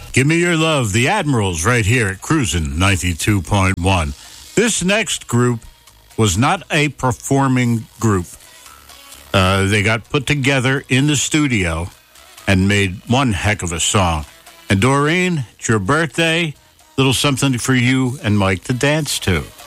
Give Me Your Love, the Admirals, right here at Cruisin' 92.1. This next group was not a performing group. They got put together in the studio and made one heck of a song. And Doreen, it's your birthday. Little something for you and Mike to dance to.